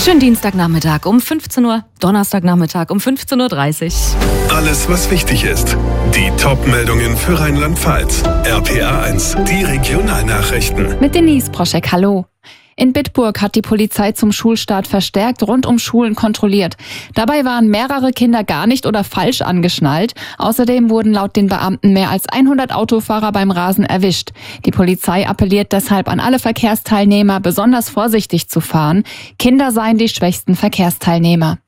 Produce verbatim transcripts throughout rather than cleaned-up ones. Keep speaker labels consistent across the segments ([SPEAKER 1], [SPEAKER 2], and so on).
[SPEAKER 1] Schönen Dienstagnachmittag um fünfzehn Uhr, Donnerstagnachmittag um fünfzehn Uhr dreißig.
[SPEAKER 2] Alles, was wichtig ist. Die Top-Meldungen für Rheinland-Pfalz. R P R eins, die Regionalnachrichten.
[SPEAKER 3] Mit Denise Proschek, hallo. In Bitburg hat die Polizei zum Schulstart verstärkt rund um Schulen kontrolliert. Dabei waren mehrere Kinder gar nicht oder falsch angeschnallt. Außerdem wurden laut den Beamten mehr als hundert Autofahrer beim Rasen erwischt. Die Polizei appelliert deshalb an alle Verkehrsteilnehmer, besonders vorsichtig zu fahren. Kinder seien die schwächsten Verkehrsteilnehmer.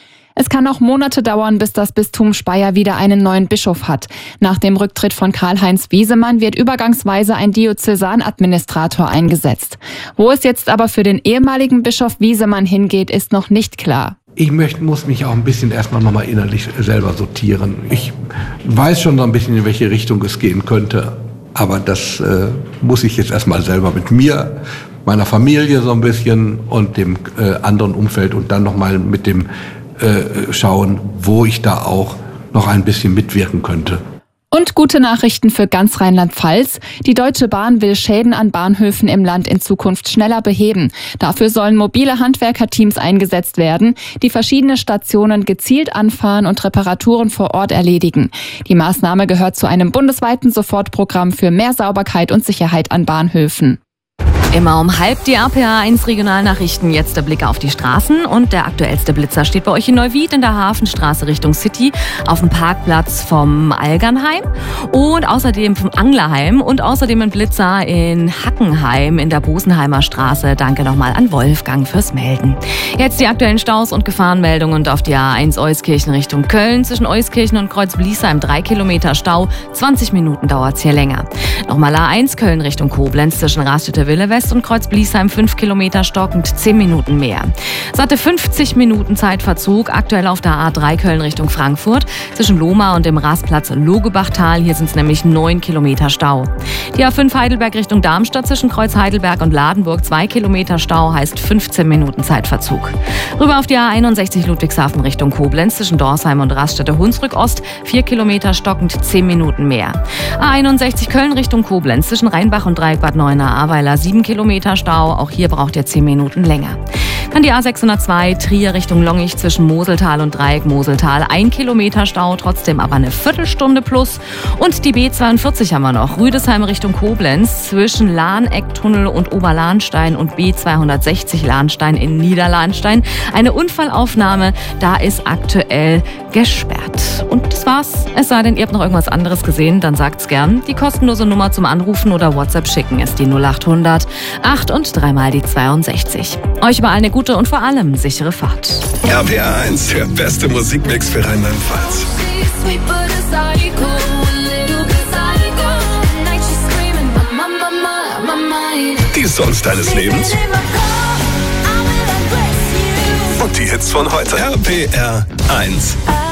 [SPEAKER 3] Es kann auch Monate dauern, bis das Bistum Speyer wieder einen neuen Bischof hat. Nach dem Rücktritt von Karl-Heinz Wiesemann wird übergangsweise ein Diözesanadministrator eingesetzt. Wo es jetzt aber für den ehemaligen Bischof Wiesemann hingeht, ist noch nicht klar.
[SPEAKER 4] Ich möchte, muss mich auch ein bisschen erstmal nochmal innerlich selber sortieren. Ich weiß schon so ein bisschen, in welche Richtung es gehen könnte. Aber das äh, muss ich jetzt erstmal selber mit mir, meiner Familie so ein bisschen und dem äh, anderen Umfeld und dann nochmal mit dem Äh, schauen, wo ich da auch noch ein bisschen mitwirken könnte.
[SPEAKER 3] Und gute Nachrichten für ganz Rheinland-Pfalz. Die Deutsche Bahn will Schäden an Bahnhöfen im Land in Zukunft schneller beheben. Dafür sollen mobile Handwerkerteams eingesetzt werden, die verschiedene Stationen gezielt anfahren und Reparaturen vor Ort erledigen. Die Maßnahme gehört zu einem bundesweiten Sofortprogramm für mehr Sauberkeit und Sicherheit an Bahnhöfen.
[SPEAKER 1] Immer um halb die R P R eins Regionalnachrichten. Jetzt der Blick auf die Straßen und der aktuellste Blitzer steht bei euch in Neuwied in der Hafenstraße Richtung City auf dem Parkplatz vom Algernheim und außerdem vom Anglerheim und außerdem ein Blitzer in Hackenheim in der Bosenheimer Straße. Danke nochmal an Wolfgang fürs Melden. Jetzt die aktuellen Staus und Gefahrenmeldungen und auf die A eins Euskirchen Richtung Köln zwischen Euskirchen und Kreuz-Bliesheim drei Kilometer Stau. zwanzig Minuten dauert's hier länger. Nochmal A eins Köln Richtung Koblenz zwischen Raststätte-Wille West und Kreuz-Bliesheim fünf Kilometer stockend, zehn Minuten mehr. Satte fünfzig Minuten Zeitverzug, aktuell auf der A drei Köln Richtung Frankfurt, zwischen Lohmar und dem Rastplatz Logebachtal, hier sind es nämlich neun Kilometer Stau. Die A fünf Heidelberg Richtung Darmstadt zwischen Kreuz Heidelberg und Ladenburg, zwei Kilometer Stau, heißt fünfzehn Minuten Zeitverzug. Rüber auf die A einundsechzig Ludwigshafen Richtung Koblenz zwischen Dorsheim und Raststätte Hunsrück Ost, vier Kilometer stockend, zehn Minuten mehr. A einundsechzig Köln Richtung Koblenz zwischen Rheinbach und Dreieck Bad Neuenahr-Ahrweiler, sieben Kilometer Stau, auch hier braucht ihr zehn Minuten länger. Dann die A sechshundertzwei Trier Richtung Longich zwischen Moseltal und Dreieck Moseltal, ein Kilometer Stau, trotzdem aber eine Viertelstunde plus. Und die B zweiundvierzig haben wir noch, Rüdesheim Richtung Koblenz zwischen Lahnecktunnel und Oberlahnstein und B zweihundertsechzig Lahnstein in Niederlahnstein. Eine Unfallaufnahme, da ist aktuell gesperrt. Und das war's. Es sei denn, ihr habt noch irgendwas anderes gesehen, dann sagt's gern. Die kostenlose Nummer zum Anrufen oder WhatsApp schicken ist die null achthundert acht und dreimal die zweiundsechzig. Euch überall eine gute und vor allem sichere Fahrt.
[SPEAKER 2] R P R eins, der beste Musikmix für Rheinland-Pfalz. Die Songs deines Lebens und die Hits von heute. R P R eins.